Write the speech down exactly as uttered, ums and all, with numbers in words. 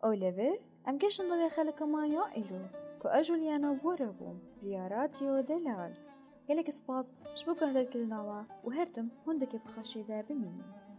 Oliver ام گشن دو خلک مایا ایلو کو اجولیانا وربوم ریاراتیو دلال. گلک سپاس شبو گهدر کلناوا و هردم هندك بخشيدا بمين.